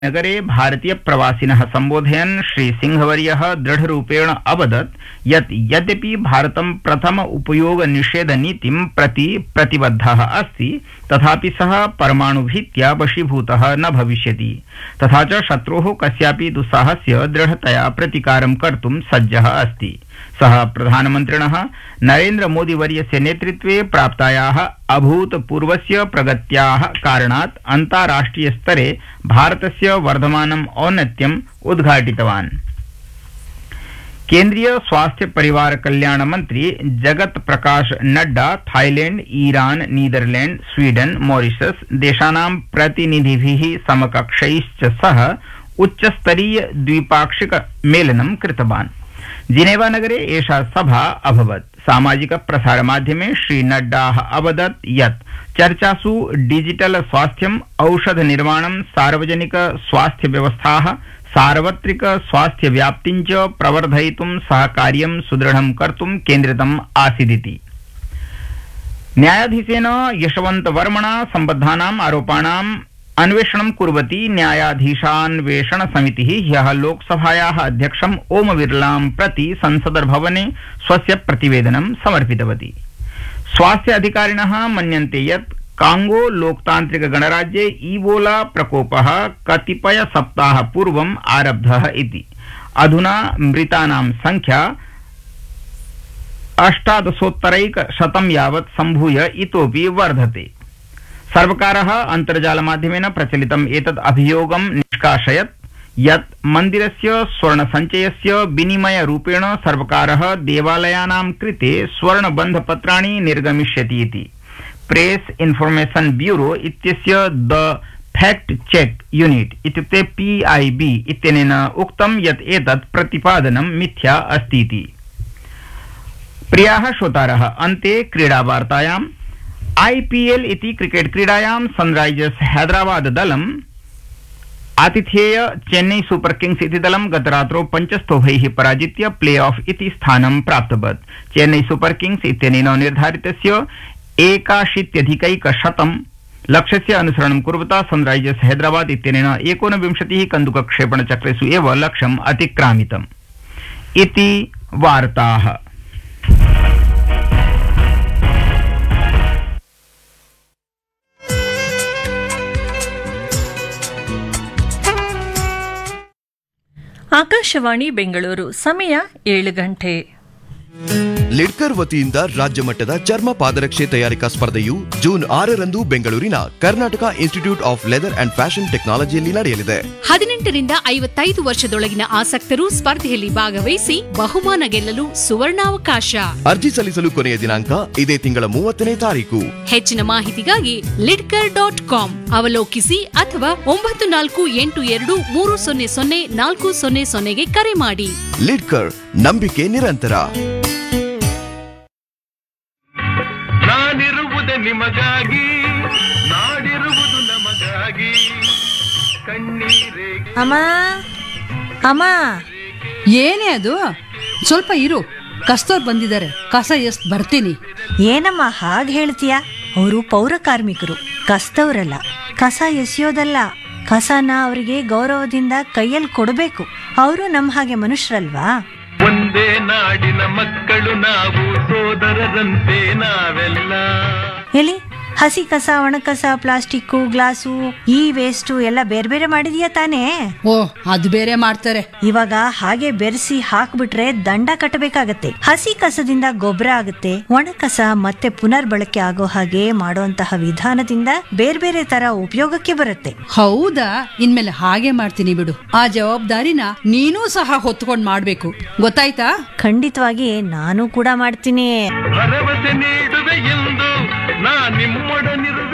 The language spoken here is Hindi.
नगरे भारतीय प्रवासिनः संबोधयन् श्री सिंहवर्यः दृढरूपेण अवदत् यत् यद्यपि भारतं प्रथम उपयोग निषेध नीतिं प्रति प्रतिबद्धः अस्ति तथापि सः परमाणुभीत्या वशीभूतः न भविष्यति तथा च शत्रोः कस्यापि दुस्साहस्य दृढतया प्रतिकारं कर्तुं सज्जः अस्ति। सः प्रधानमन्त्रिणः नरेन्द्र मोदी वर्यस्य नेतृत्वे प्राप्तायाः अभूतपूर्वस्य प्रगत्याः कारणात् अन्ताराष्ट्रिय स्तरे भारतस्य वर्धमानम् औन्नत्यम् उद्घाटितवान्। केन्द्रीय स्वास्थ्य परिवार कल्याण मंत्री Jagat Prakash Nadda Thailand, Iran, Netherlands, Sweden, Mauritius देशानां प्रतिनिधिभिः समकक्षैश्च सह उच्चस्तरीय द्विपाक्षिक मेलनं कृतवान्। जिनेवा नगरे एषा सभा अभवत्। सामाजिक प्रसार माध्यमे श्री नड्डा अवदत् यत् चर्चासु डिजिटल स्वास्थ्यम्, औषध निर्माणं, सार्वजनिक स्वास्थ्य व्यवस्थाः, सार्वत्रिक स्वास्थ्य व्याप्तिं च प्रवर्धयितुं सहकार्यं सुदृढं कर्तुं केन्द्रितम् आसीदिति। न्यायाधीशेन यशवन्त वर्मणा सम्बद्धानाम् आरोपाणाम् अन्वेषणं कुर्वती न्यायाधीशान्वेषण समितिः ह्यः लोकसभायाः अध्यक्षम् ओम बिरलां प्रति संसदर्भवने स्वस्य प्रतिवेदनं समर्पितवती। स्वास्थ्य अधिकारिणः मन्यन्ते यत् कांगो लोकतान्त्रिक गणराज्ये ईबोला प्रकोपः कतिपय सप्ताह पूर्वम् आरब्धः इति। अधुना मृतानां संख्या 1800 यावत् सम्भूय इतोपि वर्धते। सर्वकारः अन्तर्जालमाध्यमेन प्रचलितम् एतत् अभियोगं निष्कासयत् यत् मन्दिरस्य स्वर्णसञ्चयस्य विनिमयरूपेण सर्वकारः देवालयानां कृते स्वर्णबन्धपत्राणि निर्गमिष्यति इति। प्रेस इन्फॉर्मेशन ब्यूरो इत्यस्य द फैक्ट चेक यूनिट इत्युक्ते PIB इत्यनेन उक्तं यत् एतत् प्रतिपादनं मिथ्या अस्तीति। प्रियाः श्रोतारः, अन्ते क्रीडावार्तायाम्। IPL इति क्रिकेट क्रीडायां Sunrisers Hyderabad दलम् आतिथेय Chennai super Kings इति दलं गतरात्रौ 5 स्तोभैः पराजित्य प्ले ऑफ इति स्थानं प्राप्तवत्। चेन्नई सुपर किंग्स इत्यनेन निर्धारितस्य 81 लक्ष्यस्य अनुसरणं कुर्वता सनराइजर्स हैदराबाद इत्यनेन 29 कन्दुकक्षेपणचक्रेषु एव लक्ष्यम् अतिक्रामितम् इति वार्ताः। ಆಕಾಶವಾಣಿ ಬೆಂಗಳೂರು ಸಮಯ 7 ಗಂಟೆ. ಲಿಡ್ಕರ್ ವತಿಯಿಂದ ರಾಜ್ಯ ಮಟ್ಟದ ಚರ್ಮ ಪಾದರಕ್ಷೆ ತಯಾರಿಕಾ ಸ್ಪರ್ಧೆಯು ಜೂನ್ 6ರಂದು ಬೆಂಗಳೂರಿನ Karnataka institute of leather and fashion ಟೆಕ್ನಾಲಜಿಯಲ್ಲಿ ನಡೆಯಲಿದೆ. 18 ರಿಂದ 55 ವರ್ಷದೊಳಗಿನ ಆಸಕ್ತರು ಸ್ಪರ್ಧೆಯಲ್ಲಿ ಭಾಗವಹಿಸಿ ಬಹುಮಾನ ಗೆಲ್ಲಲು ಸುವರ್ಣಾವಕಾಶ. ಅರ್ಜಿ ಸಲ್ಲಿಸಲು ಕೊನೆಯ ದಿನಾಂಕ ಇದೇ ತಿಂಗಳ 30ನೇ ತಾರೀಕು. ಹೆಚ್ಚಿನ ಮಾಹಿತಿಗಾಗಿ lidkar.com ಅವಲೋಕಿಸಿ ಅಥವಾ 9482300400ಗೆ ಕರೆ ಮಾಡಿ. ಲಿಡ್ಕರ್, ನಂಬಿಕೆ ನಿರಂತರ. ನಾನಿರುವುದು ನಿಮಗಾಗಿ, ನಾಡಿರುವುದು ನಮಗಾಗಿ. ಕಣ್ಣೀರೇ ಅಮ್ಮ ಅಮ್ಮ, ಏನೇ ಅದು? ಸ್ವಲ್ಪ ಇರು, ಕಸ್ತೋರ್ ಬಂದಿದ್ದಾರೆ, ಕಸ ಎಷ್ಟ್ ಬರ್ತೀನಿ. ಏನಮ್ಮ ಹಾಗೆ ಹೇಳ್ತೀಯ? ಅವರು ಪೌರ ಕಾರ್ಮಿಕರು, ಕಸ್ತವ್ರಲ್ಲ. ಕಸ ಎಸೆಯೋದಲ್ಲ, ಕಸನ ಅವರಿಗೆ ಗೌರವದಿಂದ ಕೈಯಲ್ಲಿ ಕೊಡಬೇಕು. ಅವರು ನಮ್ಮ ಹಾಗೆ ಮನುಷ್ಯರಲ್ವಾ? ಒಂದೇ ನಾಡಿನ ಮಕ್ಕಳು ನಾವು, ಸೋದರರಂತೆ ನಾವೆಲ್ಲ. ಎಲ್ಲಿ ಹಸಿ ಕಸ, ಒಣ ಕಸ, ಪ್ಲಾಸ್ಟಿಕ್ಕು, ಗ್ಲಾಸು, ಈ ವೇಸ್ಟು ಎಲ್ಲ ಬೇರೆ ಬೇರೆ ಮಾಡಿದೀಯಾ ತಾನೇ? ಓ, ಅದು ಬೇರೆ ಮಾಡ್ತಾರೆ. ಇವಾಗ ಹಾಗೆ ಬೆರೆಸಿ ಹಾಕ್ಬಿಟ್ರೆ ದಂಡ ಕಟ್ಟಬೇಕಾಗತ್ತೆ. ಹಸಿ ಕಸದಿಂದ ಗೊಬ್ಬರ ಆಗುತ್ತೆ, ಒಣ ಕಸ ಮತ್ತೆ ಪುನರ್ಬಳಕೆ ಆಗೋ ಹಾಗೆ ಮಾಡುವಂತಹ ವಿಧಾನದಿಂದ ಬೇರೆ ಬೇರೆ ತರ ಉಪಯೋಗಕ್ಕೆ ಬರುತ್ತೆ. ಹೌದಾ? ಇನ್ಮೇಲೆ ಹಾಗೆ ಮಾಡ್ತೀನಿ ಬಿಡು. ಆ ಜವಾಬ್ದಾರಿನ ನೀನೂ ಸಹ ಹೊತ್ಕೊಂಡ್ ಮಾಡ್ಬೇಕು, ಗೊತ್ತಾಯ್ತಾ? ಖಂಡಿತವಾಗಿ ನಾನು ಕೂಡ ಮಾಡ್ತೀನಿ. ಭರವಸೆ ನೀಡುವೆ ಎಂದು ನಾ ನಿಮ್ಮೊಡನಿರುವೆ.